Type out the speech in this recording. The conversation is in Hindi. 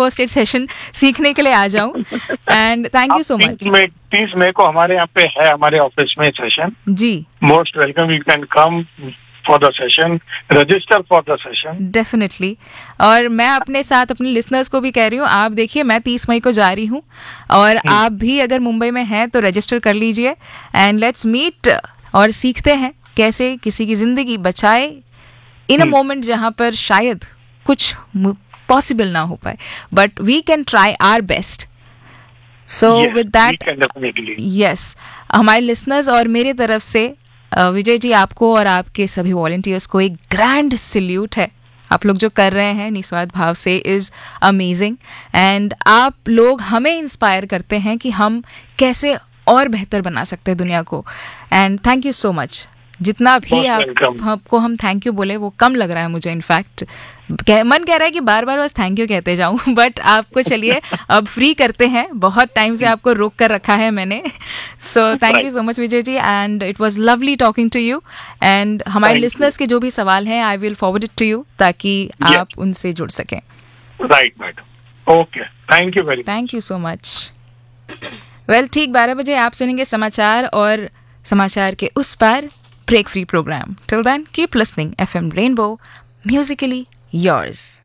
फर्स्ट एड सेशन सीखने के लिए आ जाऊं। And thank you so much. 30 मई को हमारे यहाँ पे है, हमारे ऑफिस में session ji. Most welcome, you can come for the session, register for the session. Definitely. और मैं अपने साथ अपने लिसनर्स को भी कह रही हूँ, आप देखिए मैं 30 मई को जा रही हूँ और आप भी अगर मुंबई में हैं तो रजिस्टर कर लीजिए एंड लेट्स मीट और सीखते हैं कैसे किसी की जिंदगी बचाए इन अ मोमेंट जहाँ पर शायद कुछ पॉसिबल ना हो पाए, but we can try our best. So with that, yes, हमारे लिसनर्स और मेरी तरफ से विजय जी आपको और आपके सभी वॉलंटियर्स को एक ग्रैंड सल्यूट है। आप लोग जो कर रहे हैं निस्वार्थ भाव से इज़ अमेजिंग एंड आप लोग हमें इंस्पायर करते हैं कि हम कैसे और बेहतर बना सकते हैं दुनिया को। And thank you so much. जितना भी आपको हम थैंक यू बोले वो कम लग रहा है मुझे। इनफैक्ट मन कह रहा है कि बार बार बस थैंक यू कहते जाऊं, बट आपको चलिए अब फ्री करते हैं, बहुत टाइम से आपको रोक कर रखा है मैंने। So thank you so much Vijay ji and it was lovely talking to you. And हमारे लिसनर्स के जो भी सवाल हैं I will forward it to you ताकि आप उनसे जुड़ सकें। Right madam, okay, thank you so much. Well, ठीक 12 बजे आप सुनेंगे समाचार और समाचार के उस पार break free program. Till then, keep listening. FM Rainbow, musically yours.